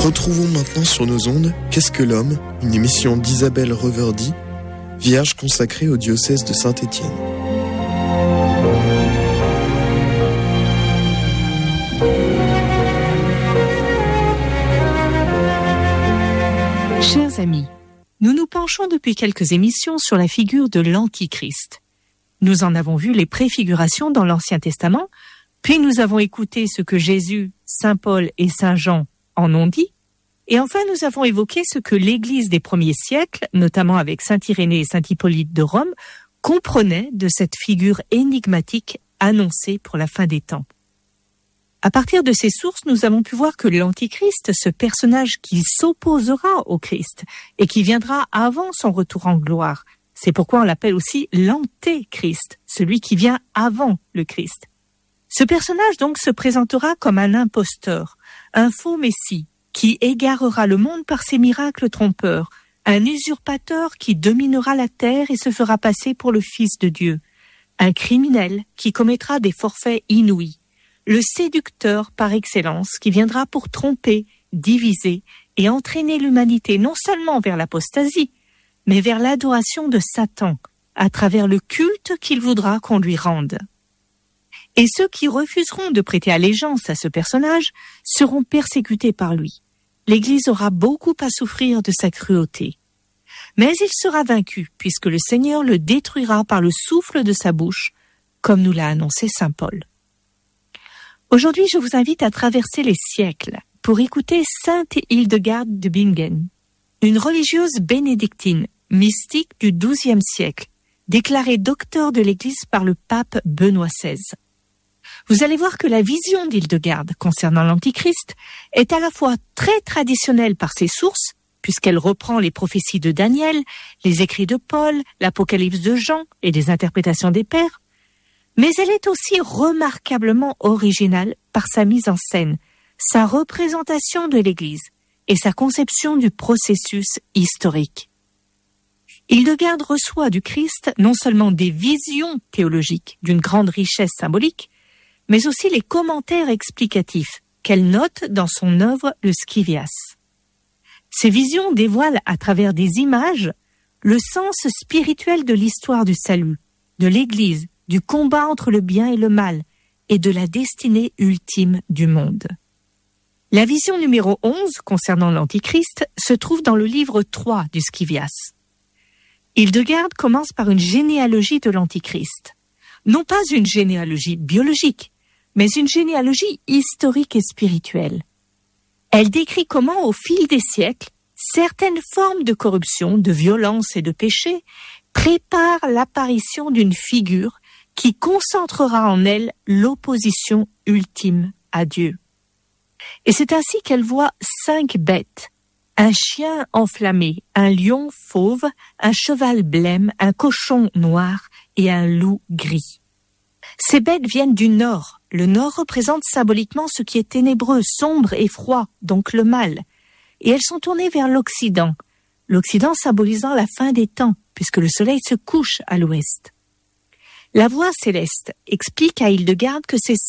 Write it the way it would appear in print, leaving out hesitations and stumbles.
Retrouvons maintenant sur nos ondes Qu'est-ce que l'homme, une émission d'Isabelle Reverdy, vierge consacrée au diocèse de Saint-Étienne. Chers amis, nous nous penchons depuis quelques émissions sur la figure de l'Antichrist. Nous en avons vu les préfigurations dans l'Ancien Testament, puis nous avons écouté ce que Jésus, Saint Paul et Saint Jean en ont dit, et enfin nous avons évoqué ce que l'Église des premiers siècles, notamment avec Saint Irénée et Saint Hippolyte de Rome, comprenait de cette figure énigmatique annoncée pour la fin des temps. À partir de ces sources, nous avons pu voir que l'Antichrist, ce personnage qui s'opposera au Christ et qui viendra avant son retour en gloire, c'est pourquoi on l'appelle aussi l'Antéchrist, celui qui vient avant le Christ. Ce personnage donc se présentera comme un imposteur, un faux messie, qui égarera le monde par ses miracles trompeurs, un usurpateur qui dominera la terre et se fera passer pour le Fils de Dieu, un criminel qui commettra des forfaits inouïs, le séducteur par excellence qui viendra pour tromper, diviser et entraîner l'humanité non seulement vers l'apostasie, mais vers l'adoration de Satan, à travers le culte qu'il voudra qu'on lui rende. Et ceux qui refuseront de prêter allégeance à ce personnage seront persécutés par lui. L'Église aura beaucoup à souffrir de sa cruauté. Mais il sera vaincu, puisque le Seigneur le détruira par le souffle de sa bouche, comme nous l'a annoncé saint Paul. Aujourd'hui, je vous invite à traverser les siècles pour écouter sainte Hildegarde de Bingen, une religieuse bénédictine, mystique du XIIe siècle, déclarée docteur de l'Église par le pape Benoît XVI. Vous allez voir que la vision d'Hildegarde concernant l'Antichrist est à la fois très traditionnelle par ses sources, puisqu'elle reprend les prophéties de Daniel, les écrits de Paul, l'Apocalypse de Jean et les interprétations des pères, mais elle est aussi remarquablement originale par sa mise en scène, sa représentation de l'Église et sa conception du processus historique. Hildegarde reçoit du Christ non seulement des visions théologiques d'une grande richesse symbolique, mais aussi les commentaires explicatifs qu'elle note dans son œuvre Le Scivias. Ces visions dévoilent à travers des images le sens spirituel de l'histoire du salut, de l'Église, du combat entre le bien et le mal et de la destinée ultime du monde. La vision numéro 11 concernant l'Antichrist se trouve dans le livre 3 du Scivias. Hildegarde commence par une généalogie de l'Antichrist. Non pas une généalogie biologique, mais une généalogie historique et spirituelle. Elle décrit comment, au fil des siècles, certaines formes de corruption, de violence et de péché préparent l'apparition d'une figure qui concentrera en elle l'opposition ultime à Dieu. Et c'est ainsi qu'elle voit 5 bêtes, un chien enflammé, un lion fauve, un cheval blême, un cochon noir et un loup gris. Ces bêtes viennent du nord. Le nord représente symboliquement ce qui est ténébreux, sombre et froid, donc le mal. Et elles sont tournées vers l'Occident. L'Occident symbolisant la fin des temps, puisque le soleil se couche à l'ouest. La voix céleste explique à Hildegarde que ces